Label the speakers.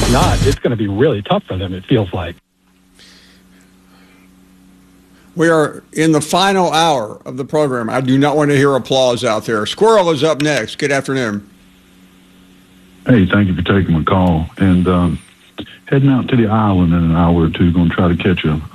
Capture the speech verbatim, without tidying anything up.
Speaker 1: if not, it's going to be really tough for them, it feels like.
Speaker 2: We are in the final hour of the program. I do not want to hear applause out there. Squirrel is up next. Good afternoon.
Speaker 3: Hey, thank you for taking my call. And um, heading out to the island in an hour or two, going to try to catch a